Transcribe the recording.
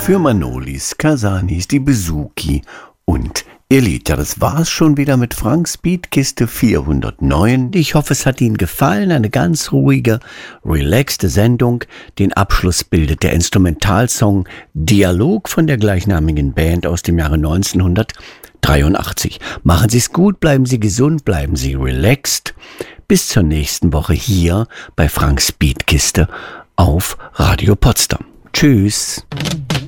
für Manolis, Kasanis, die Besuki und ihr Lied. Ja, das war's schon wieder mit Franks Beatkiste 409. Ich hoffe, es hat Ihnen gefallen. Eine ganz ruhige, relaxte Sendung. Den Abschluss bildet der Instrumentalsong Dialog von der gleichnamigen Band aus dem Jahre 1983. Machen Sie es gut, bleiben Sie gesund, bleiben Sie relaxed. Bis zur nächsten Woche hier bei Franks Beatkiste auf Radio Potsdam. Tschüss.